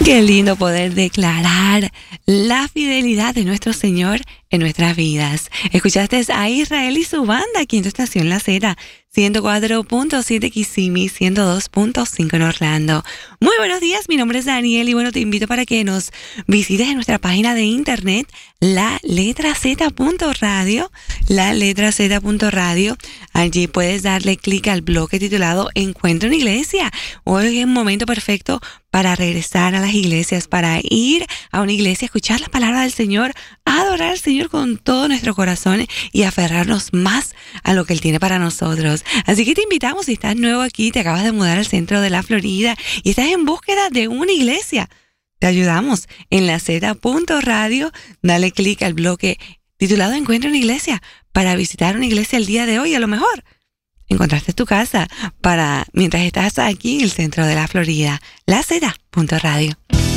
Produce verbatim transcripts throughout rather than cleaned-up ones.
Qué lindo poder declarar la fidelidad de nuestro Señor en nuestras vidas. Escuchaste a Israel y su banda aquí en tu estación La Z, ciento cuatro punto siete Kissimmee, ciento dos punto cinco en Orlando. Muy buenos días, mi nombre es Daniel y bueno, te invito para que nos visites en nuestra página de internet, la letra z punto radio, la letra z punto radio. Allí puedes darle clic al bloque titulado Encuentra una iglesia. Hoy es un momento perfecto para regresar a las iglesias, para ir a una iglesia, escuchar la palabra del Señor, adorar al Señor con todo nuestro corazón y aferrarnos más a lo que Él tiene para nosotros. Así que te invitamos, si estás nuevo aquí, te acabas de mudar al centro de la Florida y estás en búsqueda de una iglesia, te ayudamos en la Z punto radio. Dale clic al bloque titulado Encuentra una iglesia para visitar una iglesia el día de hoy. A lo mejor encontraste tu casa para mientras estás aquí en el centro de la Florida. La Z punto radio.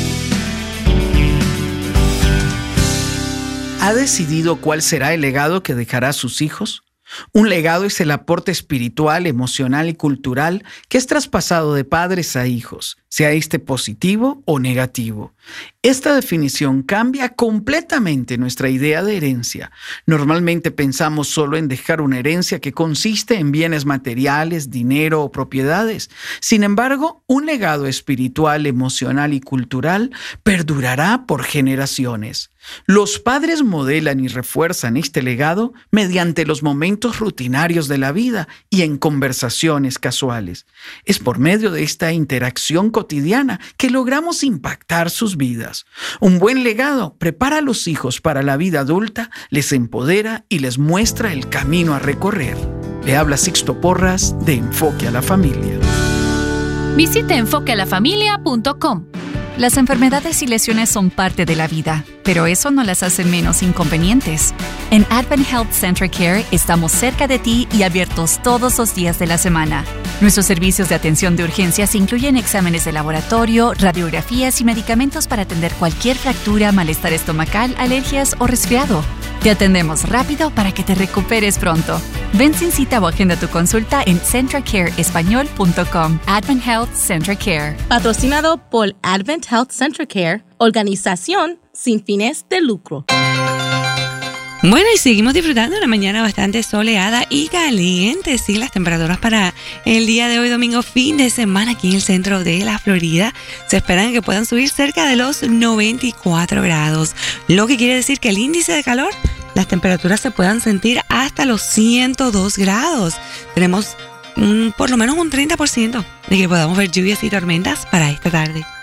¿Ha decidido cuál será el legado que dejará a sus hijos? Un legado es el aporte espiritual, emocional y cultural que es traspasado de padres a hijos, sea este positivo o negativo. Esta definición cambia completamente nuestra idea de herencia. Normalmente pensamos solo en dejar una herencia que consiste en bienes materiales, dinero o propiedades. Sin embargo, un legado espiritual, emocional y cultural perdurará por generaciones. Los padres modelan y refuerzan este legado mediante los momentos rutinarios de la vida y en conversaciones casuales. Es por medio de esta interacción cotidiana que logramos impactar sus vidas. Un buen legado prepara a los hijos para la vida adulta, les empodera y les muestra el camino a recorrer. Le habla Sixto Porras de Enfoque a la Familia. Visite enfoque a la familia punto com. Las enfermedades y lesiones son parte de la vida, pero eso no las hace menos inconvenientes. En Advent Health Central Care estamos cerca de ti y abiertos todos los días de la semana. Nuestros servicios de atención de urgencias incluyen exámenes de laboratorio, radiografías y medicamentos para atender cualquier fractura, malestar estomacal, alergias o resfriado. Te atendemos rápido para que te recuperes pronto. Ven sin cita o agenda tu consulta en central care español punto com. Advent Health Central Care. Patrocinado por Advent Health Central Care, organización sin fines de lucro. Bueno, y seguimos disfrutando de una mañana bastante soleada y caliente. Sí, las temperaturas para el día de hoy, domingo, fin de semana, aquí en el centro de la Florida, se esperan que puedan subir cerca de los noventa y cuatro grados. Lo que quiere decir que el índice de calor, las temperaturas se puedan sentir hasta los ciento dos grados. Tenemos un, por lo menos un treinta por ciento de que podamos ver lluvias y tormentas para esta tarde.